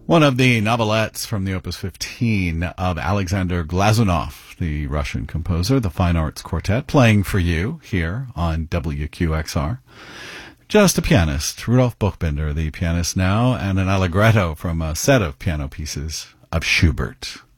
One of the novelettes from the Opus 15 of Alexander Glazunov, the Russian composer, the Fine Arts Quartet, playing for you here on WQXR. Just a pianist, Rudolf Buchbinder, the pianist now, and an allegretto from a set of piano pieces of Schubert.